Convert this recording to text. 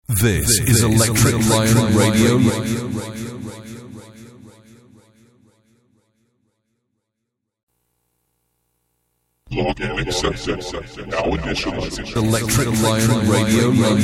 This is Electric Lion Radio. Login accepted. Now initializing. Electric Lion Radio.